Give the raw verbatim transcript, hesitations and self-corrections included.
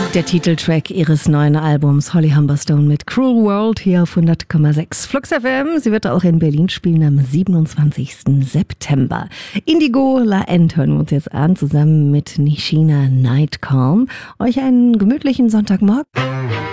Der Titeltrack ihres neuen Albums Holly Humberstone mit Cruel World hier auf hundert Komma sechs Flux F M. Sie wird auch in Berlin spielen am siebenundzwanzigsten September. Indigo La End hören wir uns jetzt an, zusammen mit Nishina Night Calm. Euch einen gemütlichen Sonntagmorgen.